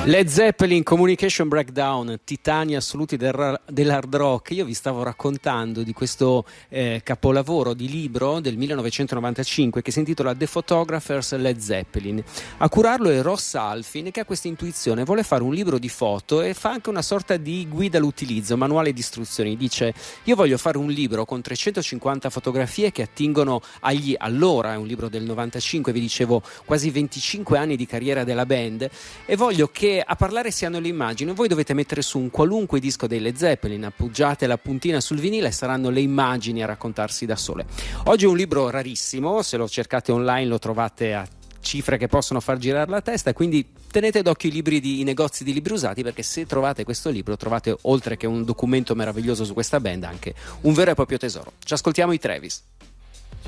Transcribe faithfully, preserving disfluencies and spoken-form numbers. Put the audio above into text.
Led Zeppelin, Communication Breakdown, titani assoluti del ra- dell'hard rock. Io vi stavo raccontando di questo eh, capolavoro di libro del millenovecentonovantacinque che si intitola The Photographers Led Zeppelin. A curarlo è Ross Alfin, che ha questa intuizione, vuole fare un libro di foto e fa anche una sorta di guida all'utilizzo, manuale di istruzioni. Dice: io voglio fare un libro con trecentocinquanta fotografie che attingono agli, allora è un libro del novantacinque, vi dicevo, quasi venticinque anni di carriera della band, e voglio che a parlare siano le immagini. Voi dovete mettere su un qualunque disco dei Led Zeppelin, appoggiate la puntina sul vinile e saranno le immagini a raccontarsi da sole. Oggi è un libro rarissimo, se lo cercate online lo trovate a cifre che possono far girare la testa, quindi tenete d'occhio i libri di, i negozi di libri usati, perché se trovate questo libro trovate, oltre che un documento meraviglioso su questa band, anche un vero e proprio tesoro. Ci ascoltiamo i Travis.